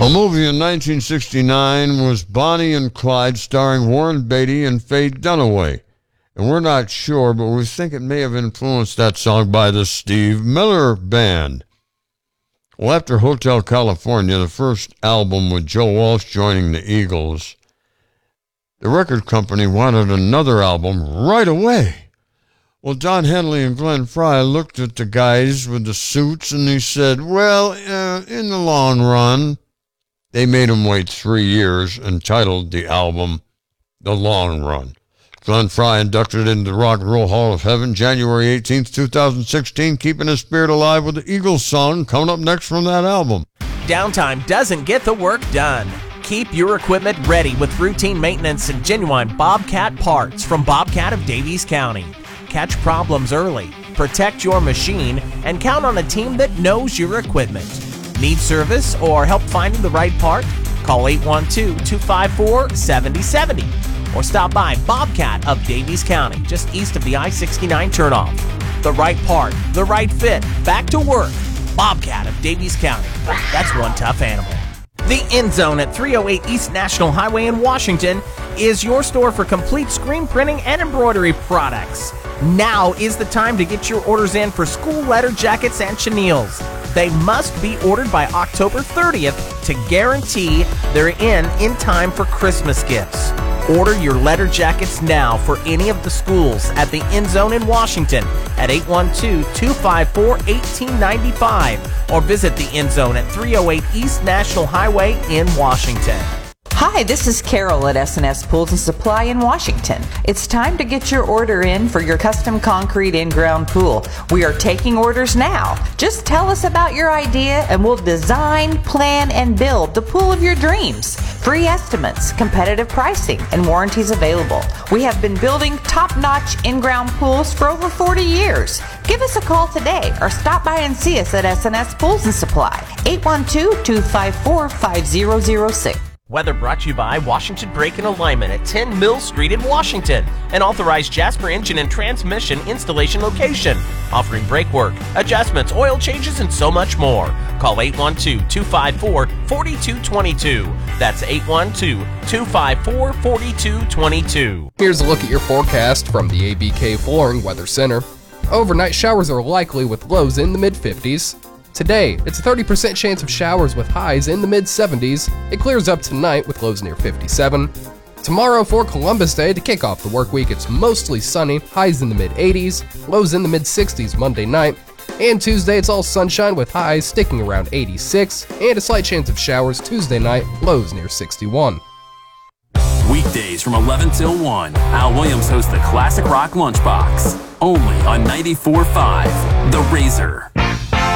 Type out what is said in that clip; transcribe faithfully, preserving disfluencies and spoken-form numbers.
A movie in nineteen sixty-nine was Bonnie and Clyde, starring Warren Beatty and Faye Dunaway. And we're not sure, but we think it may have influenced that song by the Steve Miller Band. Well, after Hotel California, the first album with Joe Walsh joining the Eagles, the record company wanted another album right away. Well, Don Henley and Glenn Frey looked at the guys with the suits and they said, well, uh, in the long run, they made them wait three years and titled the album The Long Run. Glenn Frey inducted into the Rock and Roll Hall of Heaven January eighteenth, twenty sixteen, keeping his spirit alive with the Eagles song coming up next from that album. Downtime doesn't get the work done. Keep your equipment ready with routine maintenance and genuine Bobcat parts from Bobcat of Davies County. Catch problems early, protect your machine, and count on a team that knows your equipment. Need service or help finding the right part? Call eight one two, two five four, seven zero seven zero or stop by Bobcat of Davies County, just east of the I sixty-nine turnoff. The right part, the right fit, back to work. Bobcat of Davies County. That's one tough animal. The End Zone at three oh eight East National Highway in Washington is your store for complete screen printing and embroidery products. Now is the time to get your orders in for school letter jackets and chenilles. They must be ordered by October thirtieth to guarantee they're in in time for Christmas gifts. Order your letter jackets now for any of the schools at the End Zone in Washington at eight one two, two five four, one eight nine five or visit the End Zone at three oh eight East National Highway in Washington. Hi, this is Carol at S and S Pools and Supply in Washington. It's time to get your order in for your custom concrete in-ground pool. We are taking orders now. Just tell us about your idea and we'll design, plan, and build the pool of your dreams. Free estimates, competitive pricing, and warranties available. We have been building top-notch in-ground pools for over forty years. Give us a call today or stop by and see us at S and S Pools and Supply, eight one two, two five four, five zero zero six. Weather brought to you by Washington Brake and Alignment at ten Mill Street in Washington, an authorized Jasper engine and transmission installation location, offering brake work, adjustments, oil changes, and so much more. Call eight one two, two five four, four two two two. That's eight one two, two five four, four two two two. Here's a look at your forecast from the A B K Flooring Weather Center. Overnight showers are likely with lows in the mid fifties. Today, it's a thirty percent chance of showers with highs in the mid seventies. It clears up tonight with lows near fifty-seven. Tomorrow for Columbus Day, to kick off the work week, it's mostly sunny, highs in the mid eighties, lows in the mid sixties Monday night. And Tuesday, it's all sunshine with highs sticking around eighty-six, and a slight chance of showers Tuesday night, lows near sixty-one. Weekdays from eleven till one, Al Williams hosts the Classic Rock Lunchbox, only on ninety-four point five The Razor.